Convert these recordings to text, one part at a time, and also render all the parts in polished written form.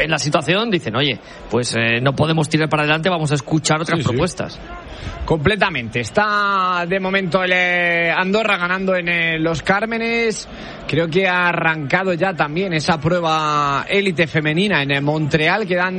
en la situación dicen, oye, pues no podemos tirar para adelante, vamos a escuchar otras propuestas. Completamente. Está de momento el Andorra ganando en Los Cármenes. Creo que ha arrancado ya también esa prueba élite femenina en Montreal. Quedan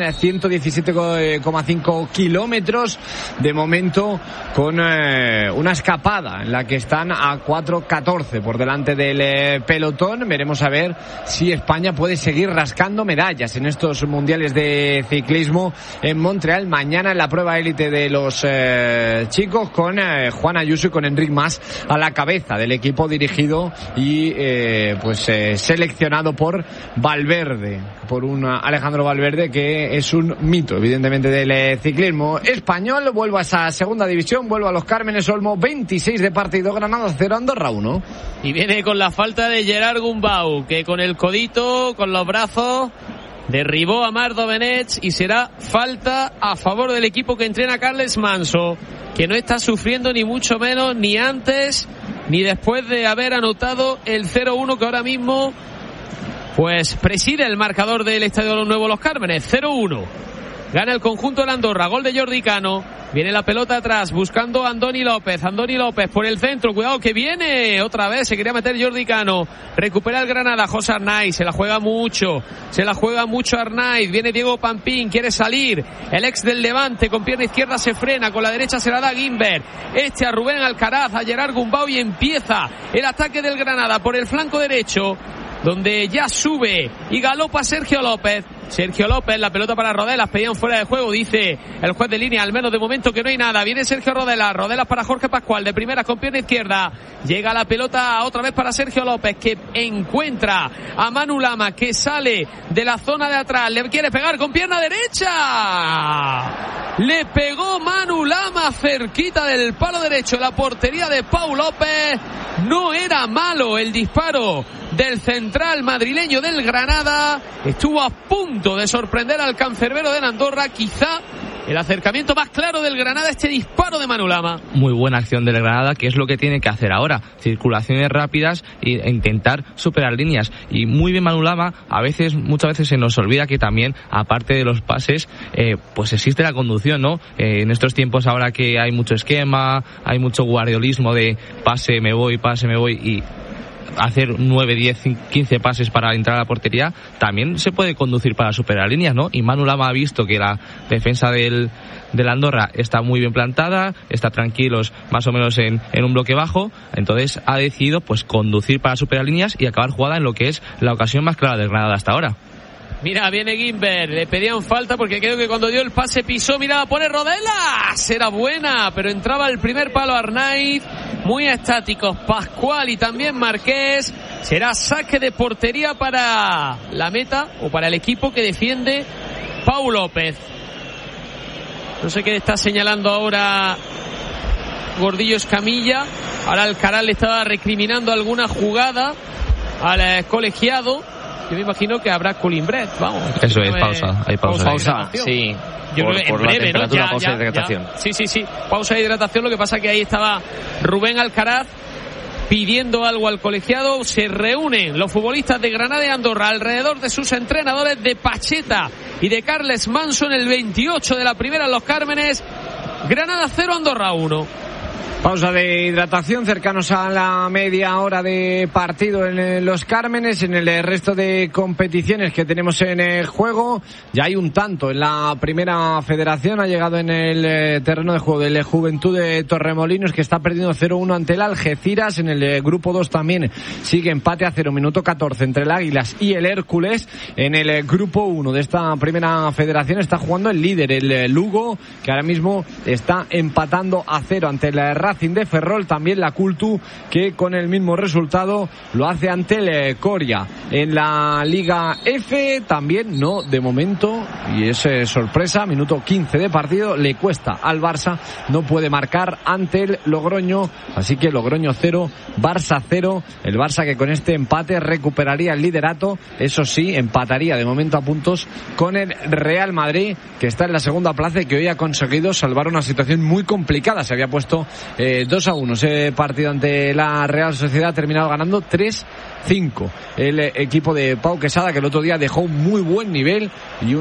117,5 kilómetros de momento, con una escapada en la que están a 4:14 por delante del pelotón. Veremos a ver si España puede seguir rascando medallas en estos mundiales de ciclismo en Montreal. Mañana en la prueba élite de los chicos, con Juan Ayuso y con Enric Mas a la cabeza del equipo dirigido y seleccionado por Valverde, por un Alejandro Valverde que es un mito evidentemente del ciclismo español. Vuelvo a esa segunda división, vuelvo a Los Cármenes. Olmo, 26 de partido, Granada 0, Andorra 1. Y viene con la falta de Gerard Gumbau, que con el codito, con los brazos, derribó a Marc Domenech, y será falta a favor del equipo que entrena Carles Manso, que no está sufriendo ni mucho menos, ni antes ni después de haber anotado el 0-1 que ahora mismo pues preside el marcador del Estadio Nuevo Los Cármenes. 0-1. Gana el conjunto de Andorra, gol de Jordi Cano. Viene la pelota atrás, buscando a Andoni López por el centro, cuidado que viene otra vez, se quería meter Jordi Cano. Recupera el Granada, José Arnaiz, se la juega mucho Arnaiz. Viene Diego Pampín, quiere salir, el ex del Levante, con pierna izquierda se frena, con la derecha se la da Guimbert, a Rubén Alcaraz, a Gerard Gumbau, y empieza el ataque del Granada por el flanco derecho, donde ya sube y galopa Sergio López, la pelota para Rodelas, pedían fuera de juego, dice el juez de línea, al menos de momento que no hay nada. Viene Sergio Rodelas para Jorge Pascual, de primera con pierna izquierda, llega la pelota otra vez para Sergio López, que encuentra a Manu Lama, que sale de la zona de atrás, le quiere pegar con pierna derecha, le pegó Manu Lama cerquita del palo derecho, la portería de Pau López. No era malo el disparo del central madrileño del Granada, estuvo a punto de sorprender al cancerbero de Andorra. Quizá el acercamiento más claro del Granada, este disparo de Manu Lama. Muy buena acción del Granada, que es lo que tiene que hacer ahora, circulaciones rápidas e intentar superar líneas. Y muy bien Manu Lama. Muchas veces se nos olvida que también, aparte de los pases, pues existe la conducción, ¿no? En estos tiempos ahora que hay mucho esquema, hay mucho guardiolismo de pase, me voy, y hacer 9, 10, 15 pases para entrar a la portería, también se puede conducir para superar líneas, ¿no? Y Manu Lama ha visto que la defensa del Andorra está muy bien plantada, está tranquilos más o menos en un bloque bajo, entonces ha decidido pues conducir para superar líneas y acabar jugada en lo que es la ocasión más clara del Granada hasta ahora. Mira, viene Guimbert, le pedían falta porque creo que cuando dio el pase pisó, mira, pone Rodelas, era buena, pero entraba el primer palo Arnaiz, muy estáticos Pascual y también Marqués. Será saque de portería para la meta, o para el equipo que defiende Pau López. No sé qué está señalando ahora Gordillo Escamilla. Ahora Alcaraz le estaba recriminando alguna jugada al colegiado. Yo me imagino que habrá Colimbret, vamos. Eso es, pausa. Hay pausa. Sí. Yo creo que en breve, ¿no? Pausa de hidratación. Sí. Pausa de hidratación. Lo que pasa que ahí estaba Rubén Alcaraz pidiendo algo al colegiado. Se reúnen los futbolistas de Granada y Andorra alrededor de sus entrenadores, de Pacheta y de Carles Manso, en el 28 de la primera en Los Cármenes. Granada 0, Andorra 1. Pausa de hidratación, cercanos a la media hora de partido en Los Cármenes. En el resto de competiciones que tenemos en el juego, ya hay un tanto en la primera federación. Ha llegado en el terreno de juego del Juventud de Torremolinos, que está perdiendo 0-1 ante el Algeciras. En el grupo 2 también sigue empate a 0, minuto 14 entre el Águilas y el Hércules. En el grupo 1 de esta primera federación está jugando el líder, el Lugo, que ahora mismo está empatando a 0 ante el Racing de Ferrol. También la Cultu, que con el mismo resultado lo hace ante el Coria. En la Liga F también no, de momento, y es sorpresa, minuto 15 de partido, le cuesta al Barça, no puede marcar ante el Logroño, así que Logroño 0, Barça 0. El Barça, que con este empate recuperaría el liderato, eso sí, empataría de momento a puntos con el Real Madrid, que está en la segunda plaza y que hoy ha conseguido salvar una situación muy complicada. Se había puesto 2-1 ese partido ante la Real Sociedad, ha terminado ganando 3-5 el equipo de Pau Quesada, que el otro día dejó un muy buen nivel y